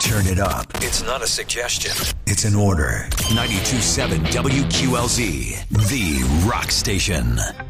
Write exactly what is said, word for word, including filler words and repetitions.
Turn it up. It's not a suggestion. It's an order. ninety-two point seven W Q L Z, the rock station.